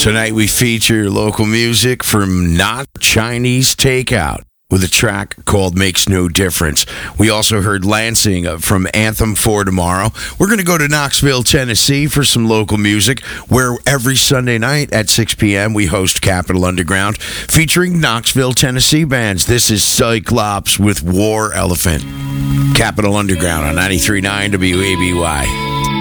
Tonight we feature local music from Not Chinese Takeout with a track called Makes No Difference. We also heard Lansing from Anthem for Tomorrow. We're going to go to Knoxville, Tennessee for some local music, where every Sunday night at 6 p.m. we host Capital Underground featuring Knoxville, Tennessee bands. This is Cyclops with War Elephant. Capital Underground on 93.9 WABY.